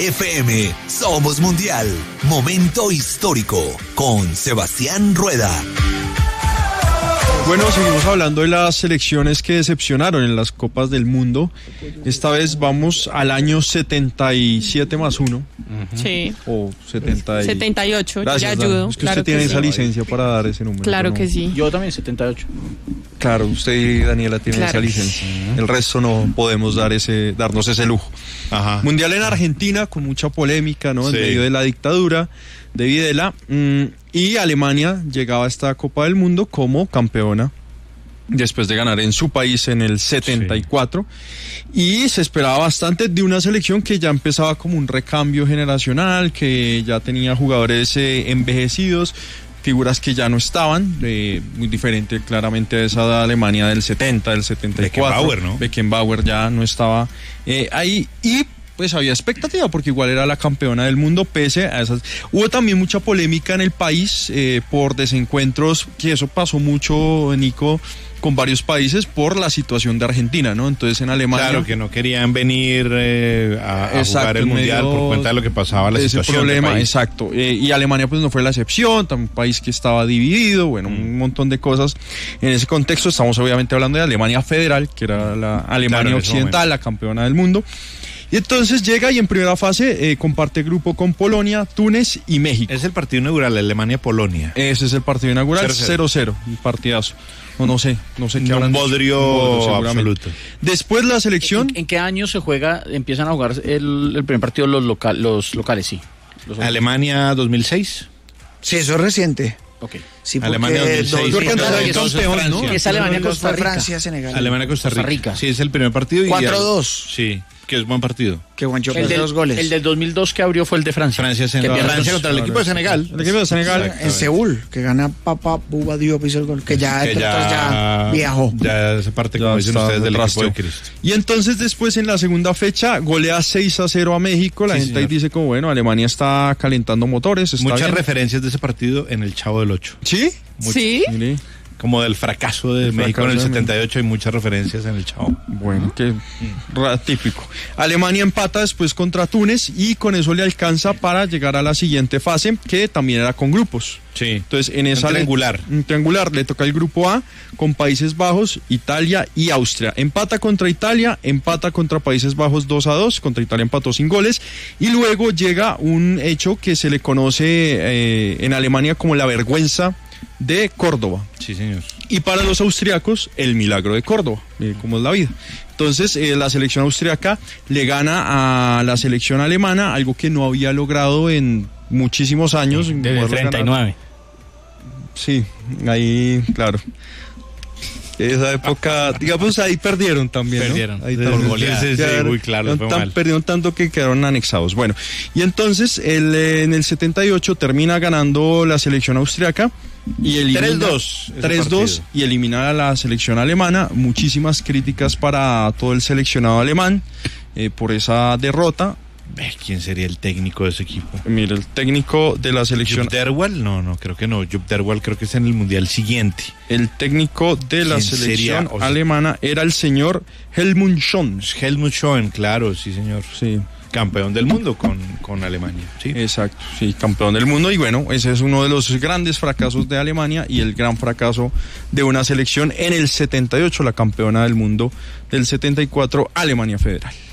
FM, somos mundial. Momento histórico con Sebastián Rueda. Bueno, seguimos hablando de las selecciones que decepcionaron en las Copas del Mundo. Esta vez vamos al año 77 más 1. Sí. O 78. Gracias, yo le ayudo. es que usted tiene esa licencia para dar ese número. Claro que sí. Yo también 78. Claro, usted y Daniela tienen esa licencia. El resto no podemos darnos ese lujo. Ajá. Mundial en Argentina con mucha polémica, ¿no? En medio de la dictadura de Videla. Y Alemania llegaba a esta Copa del Mundo como campeona después de ganar en su país en el 74. Y se esperaba bastante de una selección que ya empezaba como un recambio generacional, que ya tenía jugadores envejecidos, figuras que ya no estaban, muy diferente claramente a esa Alemania del 70, del 74. Beckenbauer, ¿no? Beckenbauer ya no estaba ahí, y pues había expectativa porque igual era la campeona del mundo pese a esas. Hubo también mucha polémica en el país por desencuentros, que eso pasó mucho, Nico, con varios países por la situación de Argentina, ¿no? Entonces en Alemania... Claro, que no querían venir a jugar el Mundial por cuenta de lo que pasaba, la situación problema, del país. Exacto. Y Alemania pues no fue la excepción, un país que estaba dividido, bueno, un montón de cosas. En ese contexto estamos obviamente hablando de Alemania Federal, que era la Alemania Occidental, la campeona del mundo. Y entonces llega y en primera fase comparte grupo con Polonia, Túnez y México. Es el partido inaugural, Alemania-Polonia. Ese es el partido inaugural, 0-0, un partidazo. No sé qué habrán dicho. Un bodrio absoluto. Después la selección... ¿En qué año se juega, empiezan a jugar el primer partido los locales, sí? Alemania 2006. Sí, eso es reciente. Ok. Sí, porque Alemania 2006. Porque entonces campeón, ¿no? Es Alemania-Costa Rica. Francia, Senegal. Alemania-Costa Rica. Sí, es el primer partido. 4-2. Sí, que es buen partido. Que Juancho puso 2 goles. El del 2002 que abrió fue el de Francia. Francia contra el equipo de Senegal. El equipo de Senegal. En Seúl, que gana Papa Buba Diop, hizo el gol. Que ya viajó. Ya esa parte, como dicen ustedes, del equipo de Cristo. Y entonces después en la segunda fecha golea 6-0 a México. La gente ahí dice como, bueno, Alemania está calentando motores. Muchas referencias de ese partido en el Chavo del Ocho. ¿Sí? ¿Sí? Mire. Como del fracaso de México en el 78, hay muchas referencias en el Chavo. Bueno, que típico. Alemania empata después contra Túnez y con eso le alcanza para llegar a la siguiente fase, que también era con grupos. Sí. Entonces en esa un triangular le toca el grupo A con Países Bajos, Italia y Austria. Empata contra Italia, empata contra Países Bajos 2-2, contra Italia empató sin goles, y luego llega un hecho que se le conoce en Alemania como la vergüenza de Córdoba. Sí, señor. Y para los austriacos, el milagro de Córdoba, como es la vida. Entonces, la selección austriaca le gana a la selección alemana, algo que no había logrado en muchísimos años. Desde el 39. Sí, ahí, claro. Esa época, digamos, ahí perdieron también, ¿no? Perdieron. Ahí sí, muy claro. Perdieron tanto que quedaron anexados. Bueno, y entonces en el 78 termina ganando la selección austriaca y elimina 3-2 y elimina a la selección alemana. Muchísimas críticas para todo el seleccionado alemán por esa derrota. ¿Quién sería el técnico de ese equipo? Mira, el técnico de la selección... ¿Jupp Derwall? No, creo que no. Jupp Derwall creo que es en el Mundial siguiente. El técnico de la selección alemana era el señor Helmut Schön. Helmut Schön, claro, sí, señor. Sí. Campeón del mundo con Alemania. ¿Sí? Exacto, sí, campeón del mundo. Y bueno, ese es uno de los grandes fracasos de Alemania y el gran fracaso de una selección en el 78, la campeona del mundo del 74, Alemania Federal.